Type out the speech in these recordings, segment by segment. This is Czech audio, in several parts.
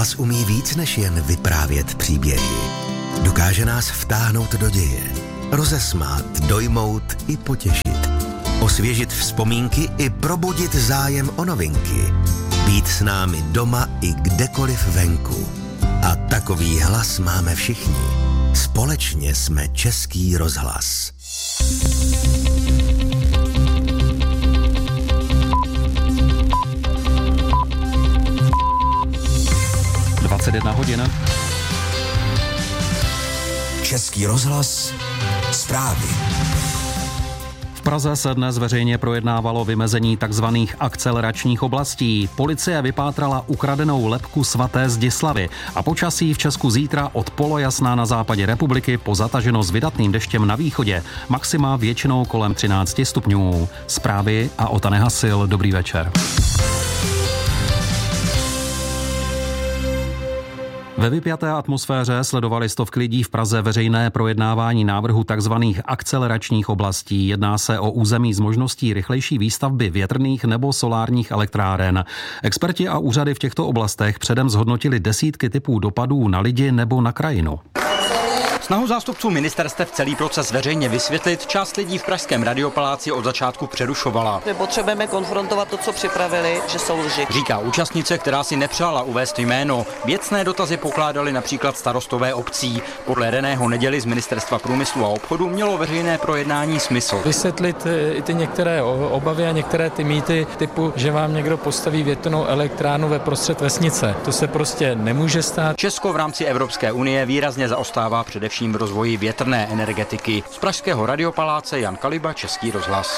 Rozhlas umí víc než jen vyprávět příběhy. Dokáže nás vtáhnout do děje, rozesmát, dojmout i potěšit, osvěžit vzpomínky i probudit zájem o novinky, být s námi doma i kdekoliv venku. A takový hlas máme všichni. Společně jsme Český rozhlas. hodin. Český rozhlas. Zprávy. V Praze se dnes veřejně projednávalo vymezení tzv. Akceleračních oblastí. Policie vypátrala ukradenou lebku svaté Zdislavy a počasí v Česku zítra od polojasna na západě republiky po zataženo s vydatným deštěm na východě. Maxima většinou kolem 13 stupňů. Zprávy a Otane Hasil. Dobrý večer. Ve vypjaté atmosféře sledovali stovky lidí v Praze veřejné projednávání návrhu tzv. Akceleračních oblastí. Jedná se o území s možností rychlejší výstavby větrných nebo solárních elektráren. Experti a úřady v těchto oblastech předem zhodnotili desítky typů dopadů na lidi nebo na krajinu. Snahu zástupců ministerstev celý proces veřejně vysvětlit část lidí v pražském Radiopaláci od začátku přerušovala. My potřebujeme konfrontovat to, co připravili, že jsou lži. Říká účastnice, která si nepřála uvést jméno. Věcné dotazy pokládali například starostové obcí. Podle Reného Neděly z Ministerstva průmyslu a obchodu mělo veřejné projednání smysl. Vysvětlit i ty některé obavy a některé ty mýty typu, že vám někdo postaví větrnou elektrárnu ve prostřed vesnice. To se prostě nemůže stát. Česko v rámci Evropské unie výrazně zaostává především v rozvoji větrné energetiky. Z pražského Radiopaláce Jan Kaliba, Český rozhlas.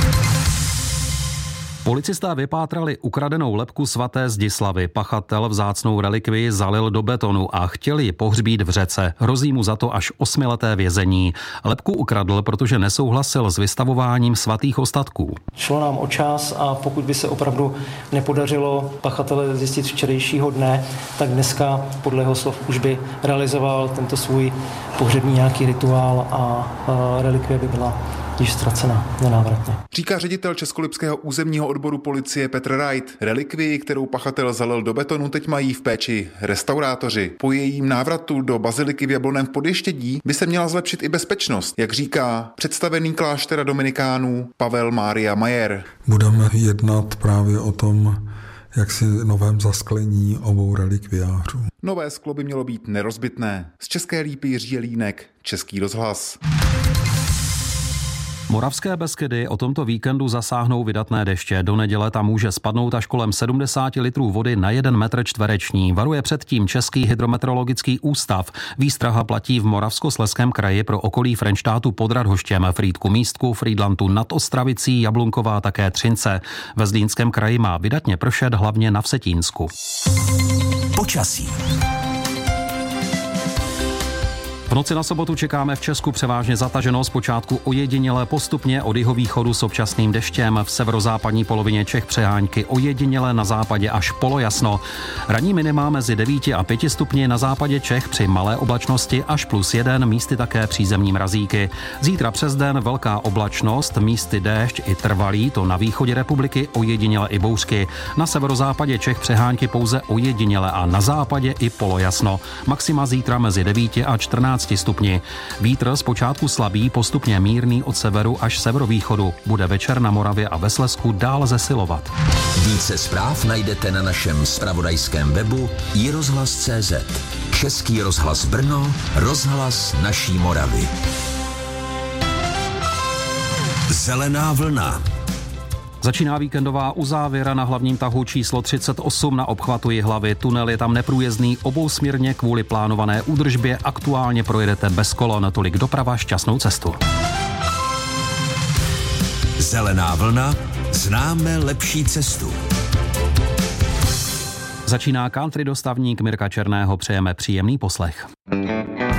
Policisté vypátrali ukradenou lebku svaté Zdislavy. Pachatel vzácnou relikvii zalil do betonu a chtěl ji pohřbít v řece. Hrozí mu za to až 8leté vězení. Lebku ukradl, protože nesouhlasil s vystavováním svatých ostatků. Šlo nám o čas a pokud by se opravdu nepodařilo pachatele zjistit včerejšího dne, tak dneska podle jeho slov už by realizoval tento svůj pohřební nějaký rituál a relikvie by byla již ztracena nenávratně. Říká ředitel Českolipského územního odboru policie Petr Wright. Relikvii, kterou pachatel zalil do betonu, teď mají v péči restaurátoři. Po jejím návratu do baziliky v Jablonném Podještědí by se měla zlepšit i bezpečnost, jak říká představený kláštera dominikánů Pavel Mária Majer. Budeme jednat právě o tom, jaksi novém zasklení obou relikviářů. Nové sklo by mělo být nerozbitné. Z České Lípy Jiří Jelínek, Český rozhlas. Moravské Beskydy o tomto víkendu zasáhnou vydatné deště. Do neděle tam může spadnout až kolem 70 litrů vody na 1 metr čtvereční. Varuje předtím Český hydrometeorologický ústav. Výstraha platí v Moravskoslezském kraji pro okolí Frenštátu pod Radhoštěm, Frýdku Místku, Frýdlantu nad Ostravicí, Jablunková a také Třince. Ve Zlínském kraji má vydatně pršet hlavně na Vsetínsku. Počasí. V noci na sobotu čekáme v Česku převážně zataženo, zpočátku ojediněle, postupně od jihovýchodu s občasným deštěm, v severozápadní polovině Čech přehánky ojediněle, na západě až polojasno. Ranní minima mezi 9 a 5 stupni, na západě Čech při malé oblačnosti až +1, místy také přízemní mrazíky. Zítra přes den velká oblačnost, místy déšť i trvalý, to na východě republiky, ojediněle i bouřky. Na severozápadě Čech přehánky pouze ojediněle a na západě i polojasno. Maxima zítra mezi 9 a 14 stupni. Vítr zpočátku slabý, postupně mírný od severu až severovýchodu. Bude večer na Moravě a ve Slezsku dál zesilovat. Více zpráv najdete na našem zpravodajském webu iRozhlas.cz. Český rozhlas Brno, rozhlas naší Moravy. Zelená vlna. Začíná víkendová uzávěra na hlavním tahu číslo 38 na obchvatu Jihlavy. Tunel je tam neprůjezdný obousměrně kvůli plánované údržbě. Aktuálně projedete bez kolon, tolik doprava, šťastnou cestu. Zelená vlna, známe lepší cestu. Začíná country dostavník Mirka Černého, přejeme příjemný poslech.